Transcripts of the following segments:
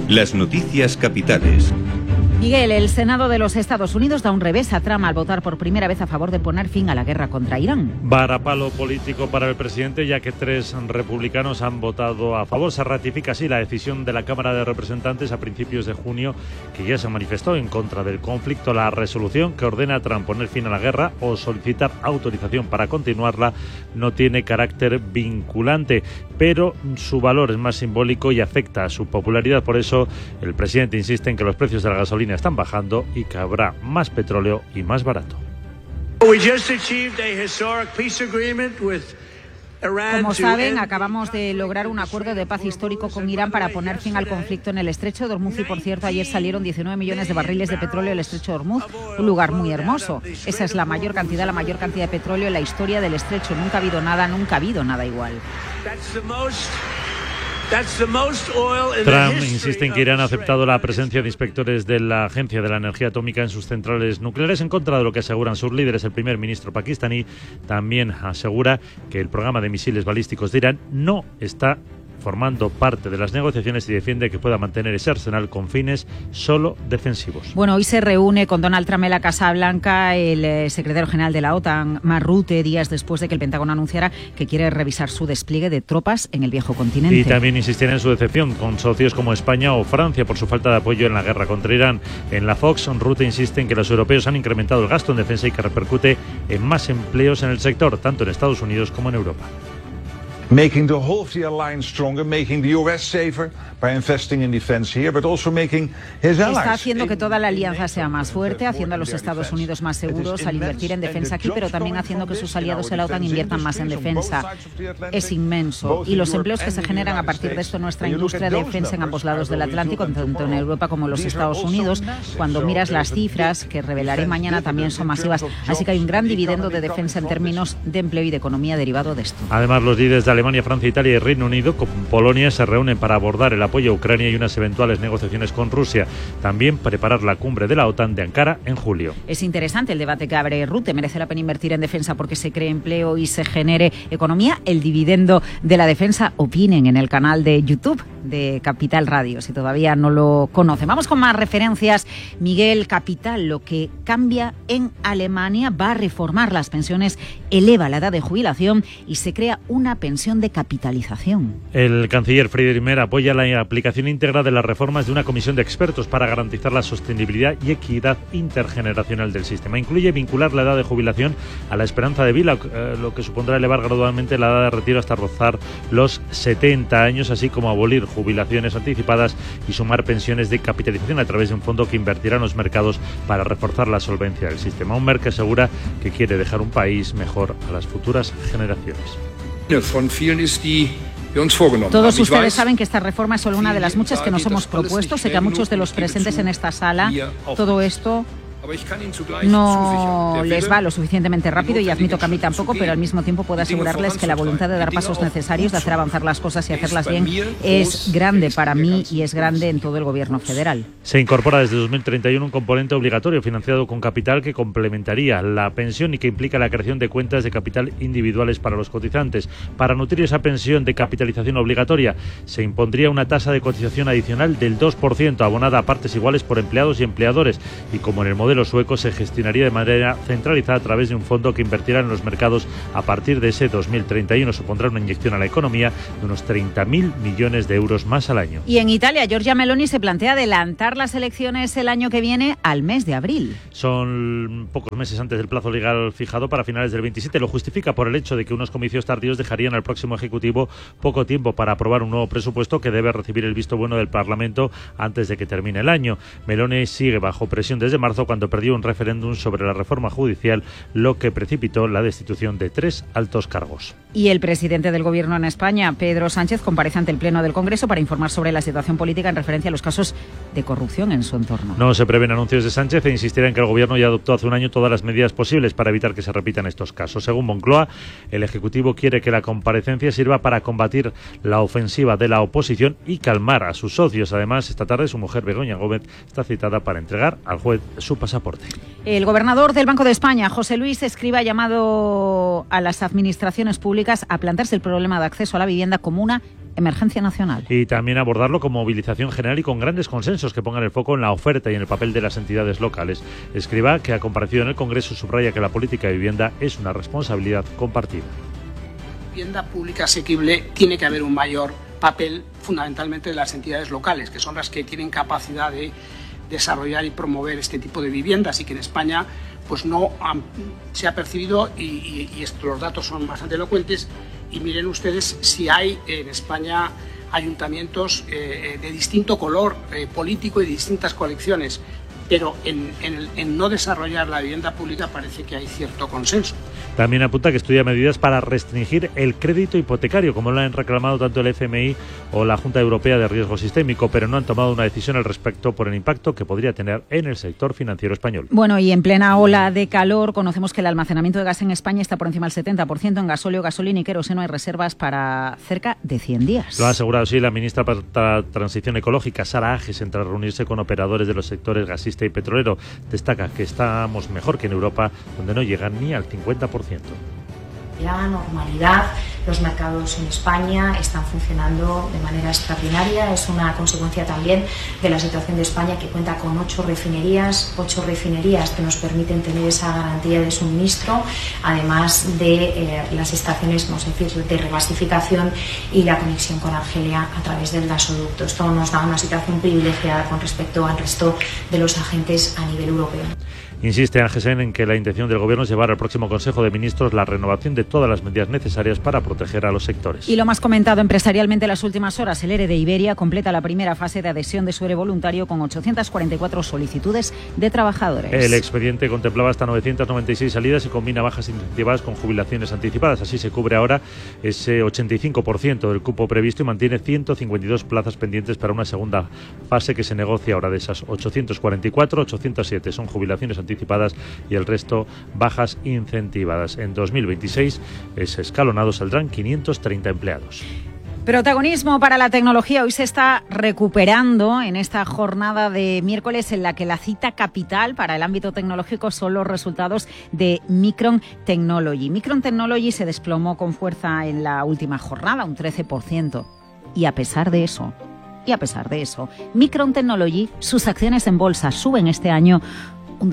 Las noticias capitales. Miguel, el Senado de los Estados Unidos da un revés a Trump al votar por primera vez a favor de poner fin a la guerra contra Irán. Varapalo político para el presidente, ya que 3 republicanos han votado a favor. Se ratifica así la decisión de la Cámara de Representantes a principios de junio, que ya se manifestó en contra del conflicto. La resolución que ordena a Trump poner fin a la guerra o solicitar autorización para continuarla no tiene carácter vinculante, pero su valor es más simbólico y afecta a su popularidad. Por eso el presidente insiste en que los precios de la gasolina están bajando y que habrá más petróleo y más barato. Como saben, acabamos de lograr un acuerdo de paz histórico con Irán para poner fin al conflicto en el estrecho de Hormuz y, por cierto, ayer salieron 19 millones de barriles de petróleo del estrecho de Hormuz, un lugar muy hermoso. Esa es la mayor cantidad de petróleo en la historia del estrecho. Nunca ha habido nada igual. Trump insiste en que Irán ha aceptado la presencia de inspectores de la Agencia de la Energía Atómica en sus centrales nucleares, en contra de lo que aseguran sus líderes. El primer ministro pakistaní también asegura que el programa de misiles balísticos de Irán no está formando parte de las negociaciones y defiende que pueda mantener ese arsenal con fines solo defensivos. Bueno, hoy se reúne con Donald Trump en la Casa Blanca el secretario general de la OTAN, Mark Rutte, días después de que el Pentágono anunciara que quiere revisar su despliegue de tropas en el viejo continente. Y también insistirá en su decepción con socios como España o Francia por su falta de apoyo en la guerra contra Irán. En la Fox, Rutte insiste en que los europeos han incrementado el gasto en defensa y que repercute en más empleos en el sector, tanto en Estados Unidos como en Europa. Making the whole of the alliance stronger, making the US safer by investing in defense here, but also making his allies. Está haciendo que toda la alianza sea más fuerte, haciendo a los Estados Unidos más seguros al invertir en defensa aquí, pero también haciendo que sus aliados en la OTAN inviertan más en defensa. Es inmenso. Y los empleos que se generan a partir de esto en nuestra industria de defensa en ambos lados del Atlántico, tanto en Europa como en los Estados Unidos, cuando miras las cifras, que revelaré mañana, también son masivas. Así que hay un gran dividendo de defensa en términos de empleo y de economía derivado de esto. Además, los líderes de Alemania, Francia, Italia y Reino Unido con Polonia se reúnen para abordar el apoyo a Ucrania y unas eventuales negociaciones con Rusia. También preparar la cumbre de la OTAN de Ankara en julio. Es interesante el debate que abre Rutte. Merece la pena invertir en defensa porque se cree empleo y se genere economía. El dividendo de la defensa, opinen en el canal de YouTube de Capital Radio, si todavía no lo conocen. Vamos con más referencias. Miguel, Capital, lo que cambia en Alemania, va a reformar las pensiones, eleva la edad de jubilación y se crea una pensión de capitalización. El canciller Friedrich Merz apoya la aplicación íntegra de las reformas de una comisión de expertos para garantizar la sostenibilidad y equidad intergeneracional del sistema. Incluye vincular la edad de jubilación a la esperanza de vida, lo que supondrá elevar gradualmente la edad de retiro hasta rozar los 70 años, así como abolir jubilaciones anticipadas y sumar pensiones de capitalización a través de un fondo que invertirá en los mercados para reforzar la solvencia del sistema. Un Merz que asegura que quiere dejar un país mejor a las futuras generaciones. Todos ustedes saben que esta reforma es solo una de las muchas que nos hemos propuesto. Sé que a muchos de los presentes en esta sala todo esto no les va lo suficientemente rápido y admito que a mí tampoco, pero al mismo tiempo puedo asegurarles que la voluntad de dar pasos necesarios, de hacer avanzar las cosas y hacerlas bien es grande para mí y es grande en todo el gobierno federal. Se incorpora desde 2031 un componente obligatorio financiado con capital que complementaría la pensión y que implica la creación de cuentas de capital individuales para los cotizantes. Para nutrir esa pensión de capitalización obligatoria se impondría una tasa de cotización adicional del 2%, abonada a partes iguales por empleados y empleadores, y como en el modelo sueco se gestionaría de manera centralizada a través de un fondo que invertirá en los mercados a partir de ese 2031. Supondrá una inyección a la economía de unos 30.000 millones de euros más al año. Y en Italia, Giorgia Meloni se plantea adelantar las elecciones el año que viene al mes de abril. Son pocos meses antes del plazo legal fijado para finales del 27. Lo justifica por el hecho de que unos comicios tardíos dejarían al próximo Ejecutivo poco tiempo para aprobar un nuevo presupuesto que debe recibir el visto bueno del Parlamento antes de que termine el año. Meloni sigue bajo presión desde marzo, cuando perdió un referéndum sobre la reforma judicial, lo que precipitó la destitución de 3 altos cargos. Y el presidente del Gobierno en España, Pedro Sánchez, comparece ante el Pleno del Congreso para informar sobre la situación política en referencia a los casos de corrupción en su entorno. No se prevén anuncios de Sánchez e insistirá en que el Gobierno ya adoptó hace un año todas las medidas posibles para evitar que se repitan estos casos. Según Moncloa, el Ejecutivo quiere que la comparecencia sirva para combatir la ofensiva de la oposición y calmar a sus socios. Además, esta tarde su mujer, Begoña Gómez, está citada para entregar al juez su pasaporte. El gobernador del Banco de España, José Luis Escrivá, ha llamado a las administraciones públicas a plantearse el problema de acceso a la vivienda como una emergencia nacional. Y también abordarlo con movilización general y con grandes consensos que pongan el foco en la oferta y en el papel de las entidades locales. Escrivá, que ha comparecido en el Congreso, subraya que la política de vivienda es una responsabilidad compartida. Vivienda pública asequible tiene que haber un mayor papel fundamentalmente de las entidades locales, que son las que tienen capacidad de desarrollar y promover este tipo de viviendas, y que en España pues no se ha percibido, y los datos son bastante elocuentes. Y miren ustedes si hay en España ayuntamientos de distinto color político y de distintas coaliciones, pero en no desarrollar la vivienda pública parece que hay cierto consenso. También apunta que estudia medidas para restringir el crédito hipotecario, como lo han reclamado tanto el FMI o la Junta Europea de Riesgo Sistémico, pero no han tomado una decisión al respecto por el impacto que podría tener en el sector financiero español. Bueno, y en plena ola de calor conocemos que el almacenamiento de gas en España está por encima del 70%. En gasóleo, gasolina y queroseno hay reservas para cerca de 100 días. Lo ha asegurado sí la ministra para la Transición Ecológica, Sara Ages, tras reunirse con operadores de los sectores gasista y petrolero. Destaca que estamos mejor que en Europa, donde no llegan ni al 50%. La normalidad, los mercados en España están funcionando de manera extraordinaria. Es una consecuencia también de la situación de España, que cuenta con 8 refinerías que nos permiten tener esa garantía de suministro, además de las estaciones, vamos a decir, de regasificación y la conexión con Argelia a través del gasoducto. Esto nos da una situación privilegiada con respecto al resto de los agentes a nivel europeo. Insiste Angesen en que la intención del Gobierno es llevar al próximo Consejo de Ministros la renovación de todas las medidas necesarias para proteger a los sectores. Y lo más comentado empresarialmente en las últimas horas, el ERE de Iberia completa la primera fase de adhesión de su ERE voluntario con 844 solicitudes de trabajadores. El expediente contemplaba hasta 996 salidas y combina bajas incentivadas con jubilaciones anticipadas. Así se cubre ahora ese 85% del cupo previsto y mantiene 152 plazas pendientes para una segunda fase que se negocia ahora. De esas 844, 807 son jubilaciones anticipadas y el resto bajas incentivadas. En 2026, ese escalonado, saldrán 530 empleados. Protagonismo para la tecnología. Hoy se está recuperando en esta jornada de miércoles en la que la cita capital para el ámbito tecnológico son los resultados de Micron Technology. Micron Technology se desplomó con fuerza en la última jornada, un 13%. Y a pesar de eso, Micron Technology, sus acciones en bolsa suben este año un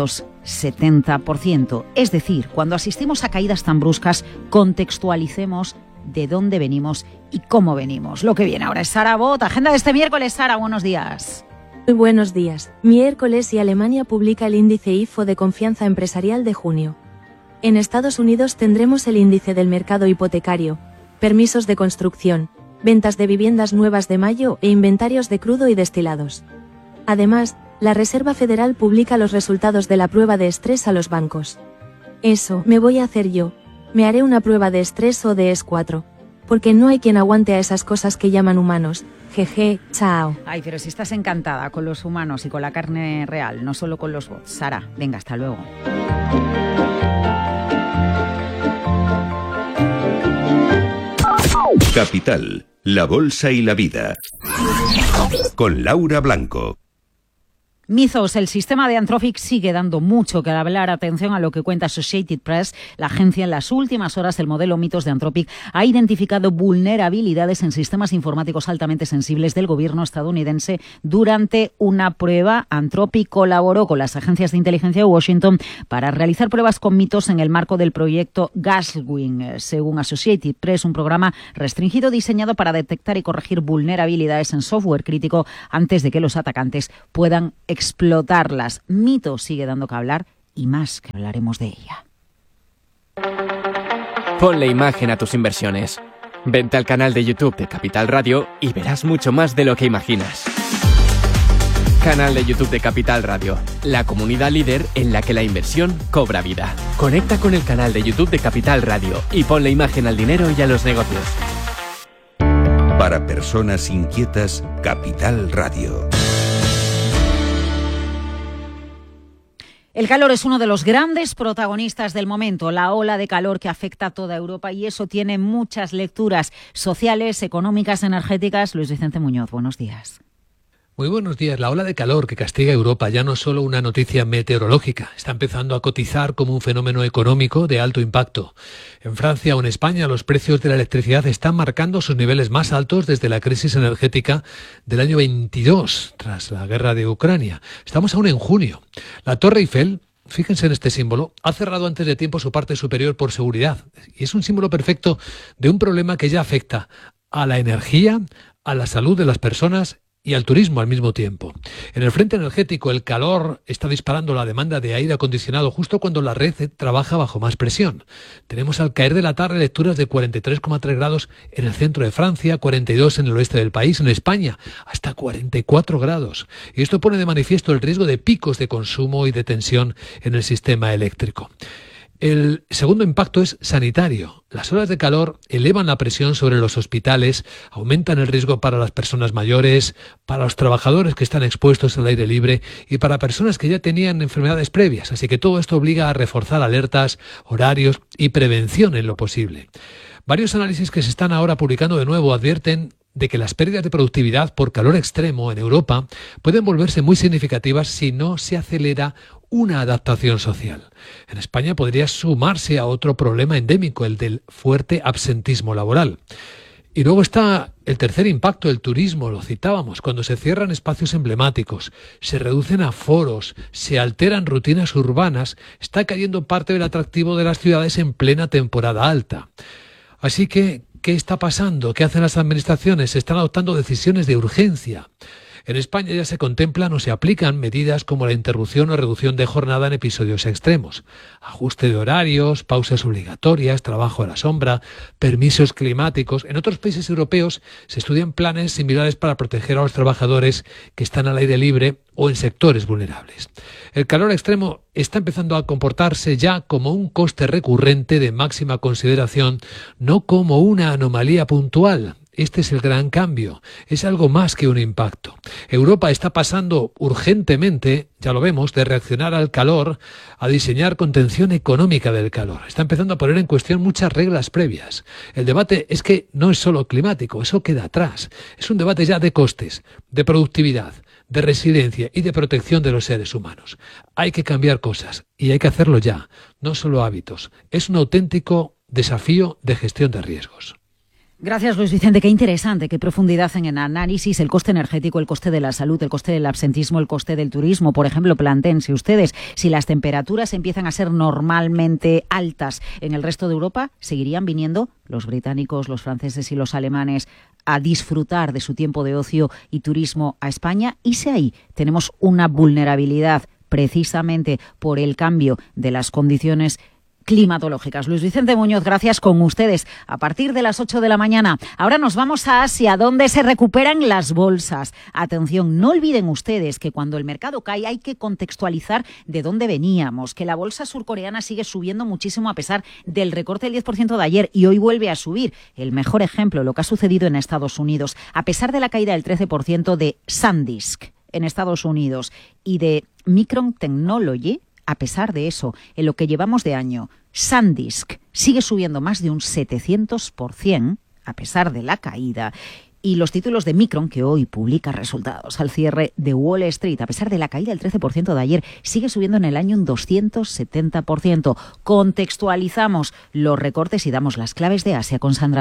270%. Es decir, cuando asistimos a caídas tan bruscas, contextualicemos de dónde venimos y cómo venimos. Lo que viene ahora es Sara Bot. Agenda de este miércoles. Sara, buenos días. Muy buenos días. Miércoles y Alemania publica el índice IFO de confianza empresarial de junio. En Estados Unidos tendremos el índice del mercado hipotecario, permisos de construcción, ventas de viviendas nuevas de mayo e inventarios de crudo y destilados. Además, la Reserva Federal publica los resultados de la prueba de estrés a los bancos. Eso me voy a hacer yo. Me haré una prueba de estrés o de S4. Porque no hay quien aguante a esas cosas que llaman humanos. Jeje, chao. Ay, pero si estás encantada con los humanos y con la carne real, no solo con los bots. Sara, venga, hasta luego. Capital, la bolsa y la vida. Con Laura Blanco. Mizos, el sistema de Anthropic sigue dando mucho que hablar. Atención a lo que cuenta Associated Press. La agencia, en las últimas horas, el modelo Mythos de Anthropic ha identificado vulnerabilidades en sistemas informáticos altamente sensibles del gobierno estadounidense durante una prueba. Anthropic colaboró con las agencias de inteligencia de Washington para realizar pruebas con Mythos en el marco del proyecto Gaswing. Según Associated Press, un programa restringido diseñado para detectar y corregir vulnerabilidades en software crítico antes de que los atacantes puedan explotarlas. Mythos sigue dando que hablar y más que hablaremos de ella. Ponle imagen a tus inversiones. Vente al canal de YouTube de Capital Radio y verás mucho más de lo que imaginas. Canal de YouTube de Capital Radio, la comunidad líder en la que la inversión cobra vida. Conecta con el canal de YouTube de Capital Radio y ponle imagen al dinero y a los negocios. Para personas inquietas, Capital Radio. El calor es uno de los grandes protagonistas del momento, la ola de calor que afecta a toda Europa, y eso tiene muchas lecturas sociales, económicas, energéticas. Luis Vicente Muñoz, buenos días. Muy buenos días. La ola de calor que castiga a Europa ya no es solo una noticia meteorológica, está empezando a cotizar como un fenómeno económico de alto impacto. En Francia o en España los precios de la electricidad están marcando sus niveles más altos desde la crisis energética del año 22, tras la guerra de Ucrania. Estamos aún en junio. La Torre Eiffel, fíjense en este símbolo, ha cerrado antes de tiempo su parte superior por seguridad. Y es un símbolo perfecto de un problema que ya afecta a la energía, a la salud de las personas y al turismo al mismo tiempo. En el frente energético, el calor está disparando la demanda de aire acondicionado justo cuando la red trabaja bajo más presión. Tenemos al caer de la tarde lecturas de 43,3 grados en el centro de Francia, 42 en el oeste del país, en España hasta 44 grados. Y esto pone de manifiesto el riesgo de picos de consumo y de tensión en el sistema eléctrico. El segundo impacto es sanitario. Las olas de calor elevan la presión sobre los hospitales, aumentan el riesgo para las personas mayores, para los trabajadores que están expuestos al aire libre y para personas que ya tenían enfermedades previas. Así que todo esto obliga a reforzar alertas, horarios y prevención en lo posible. Varios análisis que se están ahora publicando de nuevo advierten de que las pérdidas de productividad por calor extremo en Europa pueden volverse muy significativas si no se acelera una adaptación social. En España podría sumarse a otro problema endémico, el del fuerte absentismo laboral. Y luego está el tercer impacto, el turismo, lo citábamos, cuando se cierran espacios emblemáticos, se reducen aforos, se alteran rutinas urbanas, está cayendo parte del atractivo de las ciudades en plena temporada alta. Así que, ¿qué está pasando? ¿Qué hacen las administraciones? Se están adoptando decisiones de urgencia. En España ya se contemplan o se aplican medidas como la interrupción o reducción de jornada en episodios extremos, ajuste de horarios, pausas obligatorias, trabajo a la sombra, permisos climáticos. En otros países europeos se estudian planes similares para proteger a los trabajadores que están al aire libre o en sectores vulnerables. El calor extremo está empezando a comportarse ya como un coste recurrente de máxima consideración, no como una anomalía puntual. Este es el gran cambio, es algo más que un impacto. Europa está pasando urgentemente, ya lo vemos, de reaccionar al calor a diseñar contención económica del calor. Está empezando a poner en cuestión muchas reglas previas. El debate es que no es solo climático, eso queda atrás. Es un debate ya de costes, de productividad, de resiliencia y de protección de los seres humanos. Hay que cambiar cosas y hay que hacerlo ya, no solo hábitos. Es un auténtico desafío de gestión de riesgos. Gracias, Luis Vicente. Qué interesante, qué profundidad en el análisis, el coste energético, el coste de la salud, el coste del absentismo, el coste del turismo. Por ejemplo, plantéense ustedes, si las temperaturas empiezan a ser normalmente altas en el resto de Europa, ¿seguirían viniendo los británicos, los franceses y los alemanes a disfrutar de su tiempo de ocio y turismo a España? Y si ahí tenemos una vulnerabilidad precisamente por el cambio de las condiciones climatológicas. Luis Vicente Muñoz, gracias, con ustedes a partir de las 8 de la mañana. Ahora nos vamos a Asia, donde se recuperan las bolsas. Atención, no olviden ustedes que cuando el mercado cae hay que contextualizar de dónde veníamos, que la bolsa surcoreana sigue subiendo muchísimo a pesar del recorte del 10% de ayer y hoy vuelve a subir. El mejor ejemplo, lo que ha sucedido en Estados Unidos, a pesar de la caída del 13% de SanDisk en Estados Unidos y de Micron Technology. A pesar de eso, en lo que llevamos de año, SanDisk sigue subiendo más de un 700%, a pesar de la caída. Y los títulos de Micron, que hoy publica resultados al cierre de Wall Street, a pesar de la caída del 13% de ayer, sigue subiendo en el año un 270%. Contextualizamos los recortes y damos las claves de Asia con Sandra